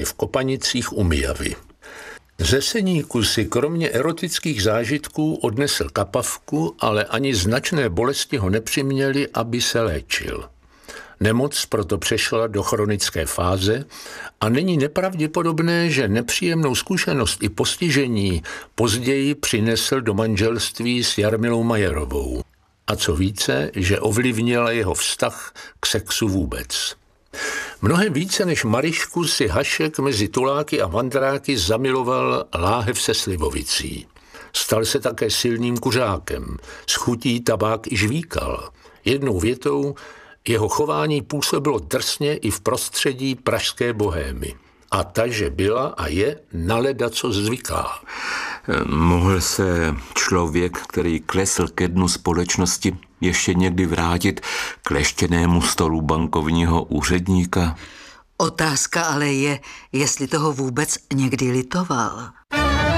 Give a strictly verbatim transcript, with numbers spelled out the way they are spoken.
v Kopanicích u Myjavy. Ze Seníku si kromě erotických zážitků odnesl kapavku, ale ani značné bolesti ho nepřiměly, aby se léčil. Nemoc proto přešla do chronické fáze a není nepravděpodobné, že nepříjemnou zkušenost i postižení později přinesl do manželství s Jarmilou Majerovou. A co více, že ovlivnila jeho vztah k sexu vůbec. Mnohem více než Maryšku si Hašek mezi tuláky a vandráky zamiloval láhev se slivovicí. Stal se také silným kuřákem, s chutí tabák i žvíkal. Jednou větou, jeho chování působilo drsně i v prostředí pražské bohémy. A ta, že byla a je na ledaco zvyklá. Mohl se člověk, který klesl ke dnu společnosti, ještě někdy vrátit k leštěnému stolu bankovního úředníka? Otázka ale je, jestli toho vůbec někdy litoval.